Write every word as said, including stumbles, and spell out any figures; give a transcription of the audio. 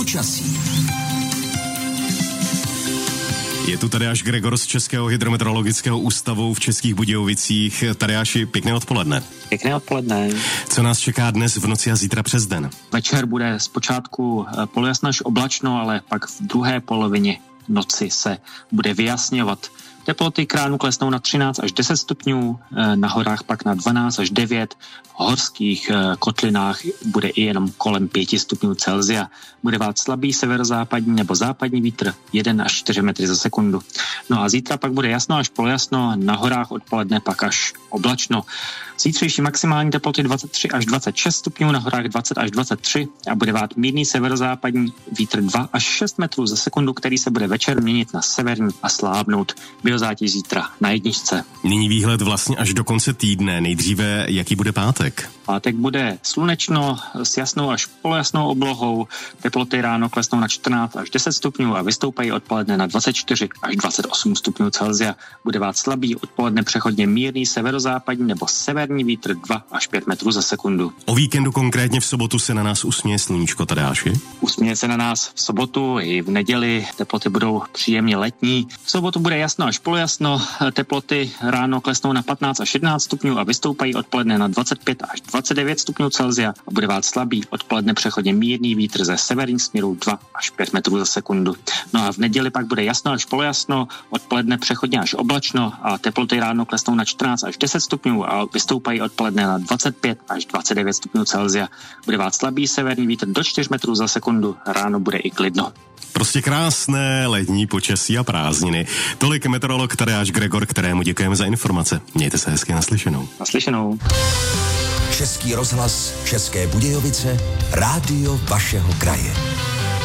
počasí. Je tu Tadeáš Gregor z Českého hydrometeorologického ústavu v Českých Budějovicích. Tadeáši, pěkné odpoledne. Pěkné odpoledne. Co nás čeká dnes v noci a zítra přes den? Večer bude zpočátku polojasno až oblačno, ale pak v druhé polovině noci se bude vyjasňovat. Teploty k ránu klesnou na třináct až deset stupňů, na horách pak na dvanáct až devět, v horských kotlinách bude i jenom kolem pět stupňů Celsia. Bude vát slabý severozápadní nebo západní vítr jedna až čtyři metry za sekundu. No a zítra pak bude jasno až polojasno, na horách odpoledne pak až oblačno. Zítřejší maximální teploty dvacet tři až dvacet šest stupňů, na horách dvacet až dvacet tři a bude vát mírný severozápadní vítr dva až šest metrů za sekundu, který se bude večer měnit na severní a slábnout. Biozátěž zítra na jedničce. Nyní výhled vlastně až do konce týdne. Nejdříve, jaký bude pátek? Pátek bude slunečno s jasnou až polojasnou oblohou. Teploty ráno klesnou na čtrnáct až deset stupňů a vystoupají odpoledne na dvacet čtyři až dvacet osm stupňů Celsia. Bude vát slabý, odpoledne přechodně mírný severozápadní nebo severní vítr dva až pět metrů za sekundu. O víkendu, konkrétně v sobotu, se na nás usměje sluníčko, Tadeáši? Usměje se na nás v sobotu i v neděli. Teploty budou příjemně letní. V sobotu bude jasno až polojasno. Teploty ráno klesnou na patnáct až jedenáct stupňů a vystoupají odpoledne na dvacet pět až dvacet devět stupňů Celsia a bude vát slabý, odpoledne přechodně mírný vítr ze severních směrů dva až pět metrů za sekundu. No a v neděli pak bude jasno až polojasno, odpoledne přechodně až oblačno a teploty ráno klesnou na čtrnáct až deset stupňů a vystoupají odpoledne na dvacet pět až dvacet devět stupňů Celsia. Bude vát slabý severní vítr do čtyři metrů za sekundu, ráno bude i klidno. Prostě krásné lední počasí a prázdniny. Tolik meteorolog Tadeáš Gregor, kterému děkujeme za informace. Mějte se hezky, naslyšenou. Naslyšenou. Český rozhlas, České Budějovice, rádio vašeho kraje.